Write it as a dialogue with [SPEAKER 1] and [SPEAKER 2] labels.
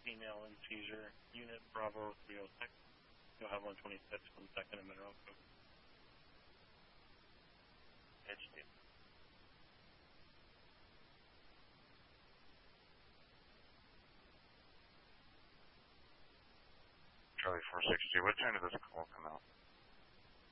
[SPEAKER 1] female in seizure. Unit Bravo 306. You'll have 126 from 2nd and Mineral Code.
[SPEAKER 2] Edge 2.
[SPEAKER 3] Charlie 462, what time did this call come out?